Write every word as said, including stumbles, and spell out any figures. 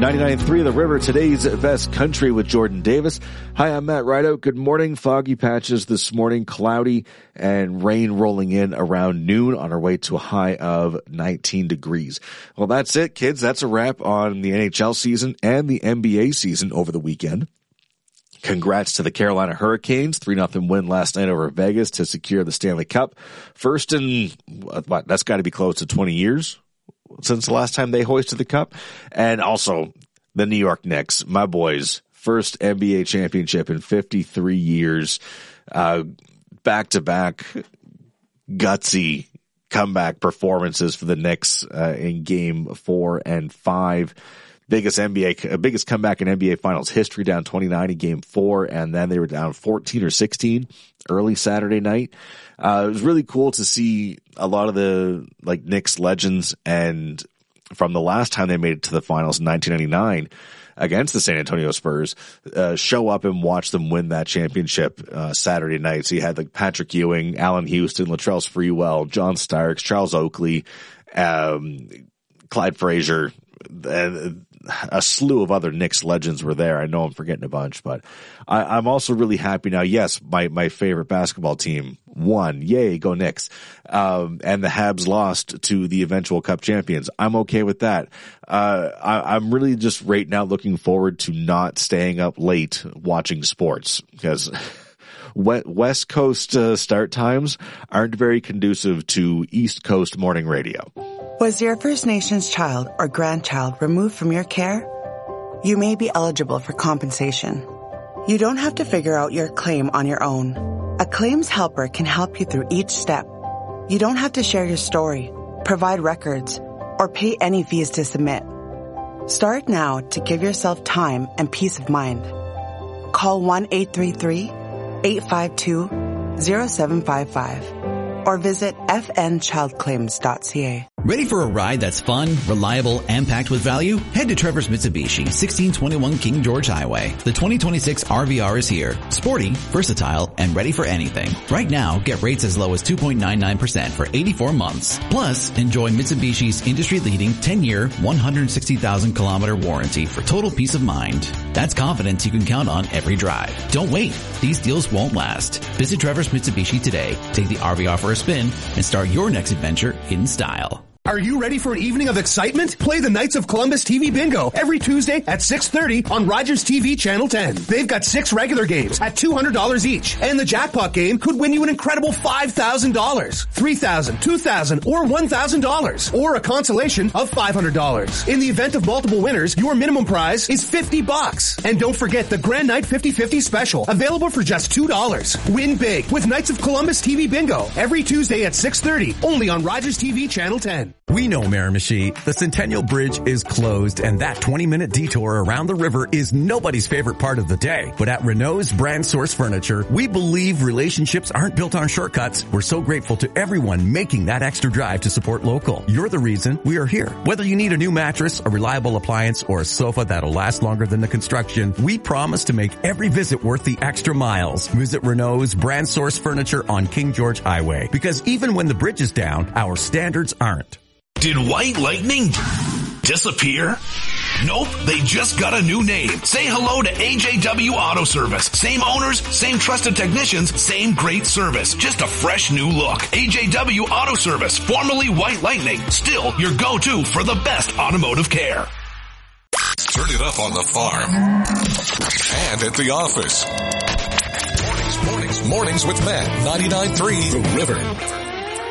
ninety-nine point three The River, today's best country with Jordan Davis. Hi, I'm Matt Rideout. Good morning. Foggy patches this morning, cloudy and rain rolling in around noon on our way to a high of nineteen degrees. Well, that's it, kids. That's a wrap on the N H L season and the N B A season over the weekend. Congrats to the Carolina Hurricanes. three nothing win last night over Vegas to secure the Stanley Cup. First in, what, that's got to be close to twenty years since the last time they hoisted the cup. And also the New York Knicks, my boys, first N B A championship in fifty-three years, uh, back-to-back gutsy comeback performances for the Knicks uh, in game four and five. Biggest N B A, biggest comeback in N B A Finals history, down twenty-nine in game four, and then they were down fourteen or sixteen early Saturday night. Uh, it was really cool to see a lot of the, like, Knicks legends, and from the last time they made it to the finals in nineteen ninety-nine against the San Antonio Spurs, uh, show up and watch them win that championship, uh, Saturday night. So you had, like, Patrick Ewing, Allen Houston, Latrell Sprewell, John Starks, Charles Oakley, um, Clyde Frazier, and a slew of other Knicks legends were there. I know I'm forgetting a bunch, but I, I'm also really happy now. Yes, my, my favorite basketball team won. Yay, go Knicks. Um, and the Habs lost to the eventual Cup champions. I'm okay with that. Uh, I, I'm really just right now looking forward to not staying up late watching sports, because West Coast uh, start times aren't very conducive to East Coast morning radio. Was your First Nations child or grandchild removed from your care? You may be eligible for compensation. You don't have to figure out your claim on your own. A claims helper can help you through each step. You don't have to share your story, provide records, or pay any fees to submit. Start now to give yourself time and peace of mind. Call one eight three three, eight five two, zero seven five five or visit f n child claims dot c a. Ready for a ride that's fun, reliable, and packed with value? Head to Trevor's Mitsubishi, sixteen twenty-one King George Highway. The twenty twenty-six R V R is here. Sporty, versatile, and ready for anything. Right now, get rates as low as two point nine nine percent for eighty-four months. Plus, enjoy Mitsubishi's industry-leading ten-year, one hundred sixty thousand kilometer warranty for total peace of mind. That's confidence you can count on every drive. Don't wait. These deals won't last. Visit Trevor's Mitsubishi today. Take the R V R for a spin and start your next adventure in style. Are you ready for an evening of excitement? Play the Knights of Columbus T V Bingo every Tuesday at six thirty on Rogers T V Channel ten. They've got six regular games at two hundred dollars each, and the jackpot game could win you an incredible five thousand dollars, three thousand dollars, two thousand dollars, or one thousand dollars, or a consolation of five hundred dollars. In the event of multiple winners, your minimum prize is fifty bucks. And don't forget the Grand Night fifty fifty special, available for just two dollars. Win big with Knights of Columbus T V Bingo every Tuesday at six thirty, only on Rogers T V Channel ten. We know, Miramichi, the Centennial Bridge is closed, and that twenty-minute detour around the river is nobody's favorite part of the day. But at Renault's Brand Source Furniture, we believe relationships aren't built on shortcuts. We're so grateful to everyone making that extra drive to support local. You're the reason we are here. Whether you need a new mattress, a reliable appliance, or a sofa that'll last longer than the construction, we promise to make every visit worth the extra miles. Visit Renault's Brand Source Furniture on King George Highway, because even when the bridge is down, our standards aren't. Did White Lightning disappear? Nope, they just got a new name. Say hello to A J W Auto Service. Same owners, same trusted technicians, same great service. Just a fresh new look. A J W Auto Service, formerly White Lightning. Still your go-to for the best automotive care. Turn it up on the farm and at the office. Mornings, mornings, mornings with Matt. ninety-nine point three The River.